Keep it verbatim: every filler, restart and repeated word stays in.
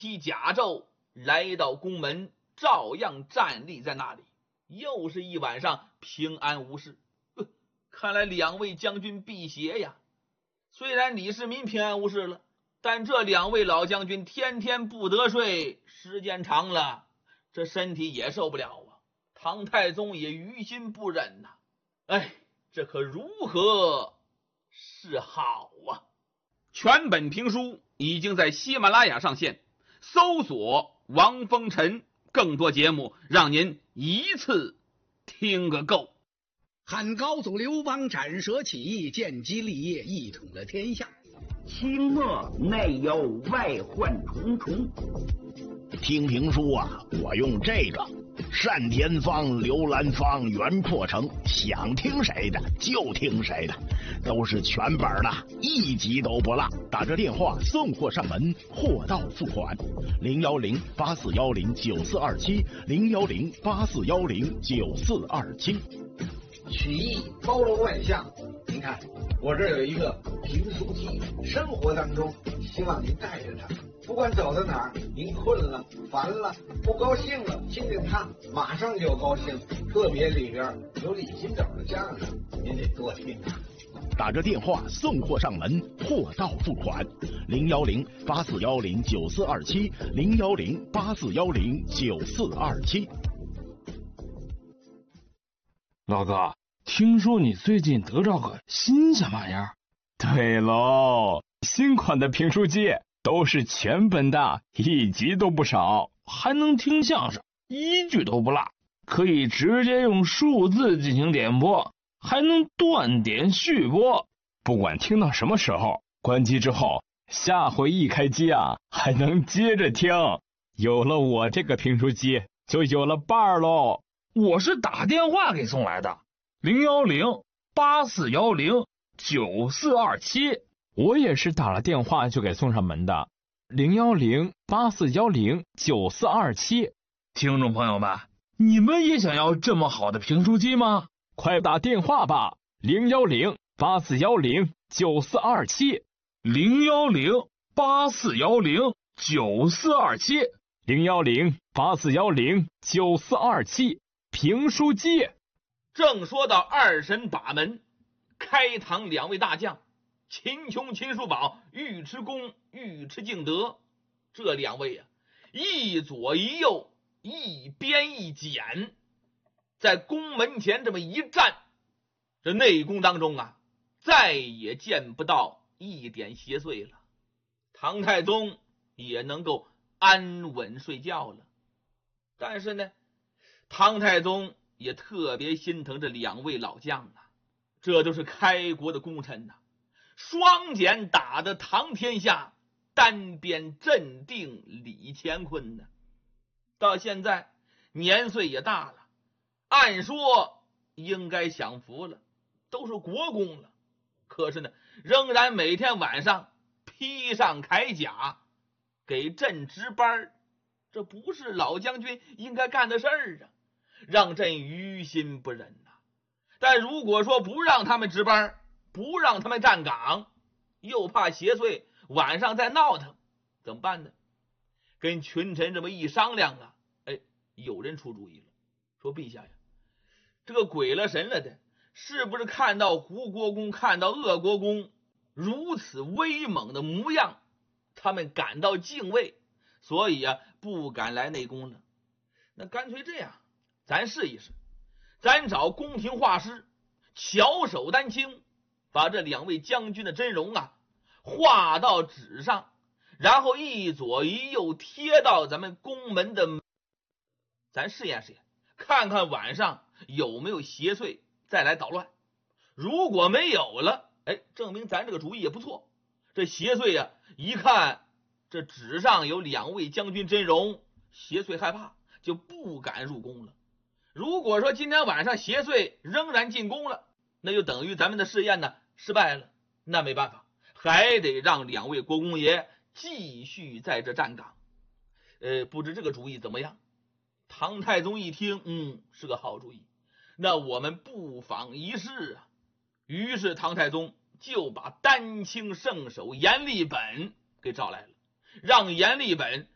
披甲胄来到宫门，照样站立在那里。又是一晚上平安无事，呃、看来两位将军辟邪呀。虽然李世民平安无事了，但这两位老将军天天不得睡，时间长了，这身体也受不了啊。唐太宗也于心不忍呐、啊，哎，这可如何是好啊？全本评书已经在喜马拉雅上线，搜索王风尘，更多节目让您一次听个够。 汉高祖刘邦斩蛇起义，建基立业，一统了天下。 清末内忧外患重重。 听评书啊，我用这个单田芳、刘兰芳、袁阔成，想听谁的就听谁的，都是全本的，一集都不落。打着电话送货上门，货到付款。零幺零八四幺零九四二七，零幺零八四幺零九四二七。 曲艺包罗万象，您看我这有一个评书机，生活当中希望您带着它，不管走到哪儿，您困了、烦了、不高兴了，听听它，马上就高兴。特别里边有李金斗的相声，您得多听啊。 打着电话送货上门，货到付款。零幺零八四幺零九四二七，零幺零八四幺零九四二七。 老哥，听说你最近得着个新鲜玩意儿？ 对喽，新款的评书机都是全本的，一集都不少， 还能听相声，一句都不落，可以直接用数字进行点播，还能断点续播。 不管听到什么时候，关机之后，下回一开机啊，还能接着听。有了我这个评书机，就有了伴儿喽。 我是打电话给送来的，零幺零八四幺零九四二七。 我也是打了电话就给送上门的，零幺零八四幺零九四二七。 听众朋友们，你们也想要这么好的评书机吗？ 快打电话吧，零幺零八四幺零九四二七， 零幺零八四幺零九四二七， 零幺零八四幺零九四二七。评书机。 正说到二神把门，开堂两位大将秦琼、秦叔宝、尉迟恭、尉迟敬德，这两位啊，一左一右，一边一剪，在宫门前这么一站，这内宫当中啊，再也见不到一点邪祟了。唐太宗也能够安稳睡觉了。但是呢，唐太宗也特别心疼这两位老将啊，这都是开国的功臣呐、啊，双锏打得唐天下，单边镇定李乾坤呢。到现在年岁也大了，按说应该享福了，都是国公了，可是呢，仍然每天晚上披上铠甲给朕值班，这不是老将军应该干的事儿啊，让朕于心不忍呐、啊。但如果说不让他们值班，不让他们站岗，又怕邪祟晚上再闹腾，怎么办呢？跟群臣这么一商量啊，哎，有人出主意了，说陛下呀，这个鬼了神了的，是不是看到胡国公、看到鄂国公如此威猛的模样，他们感到敬畏，所以啊不敢来内宫了。那干脆这样，咱试一试，咱找宫廷画师巧手丹青，把这两位将军的真容啊画到纸上，然后一左一右贴到咱们宫门的，咱试验试验，看看晚上有没有邪祟再来捣乱。如果没有了，哎，证明咱这个主意也不错。这邪祟啊，一看这纸上有两位将军真容，邪祟害怕，就不敢入宫了。如果说今天晚上邪祟仍然进宫了，那就等于咱们的试验呢失败了，那没办法，还得让两位国公爷继续在这站岗。呃，不知这个主意怎么样？唐太宗一听，嗯，是个好主意，那我们不妨一试啊。于是唐太宗就把丹青圣手阎立本给召来了，让阎立本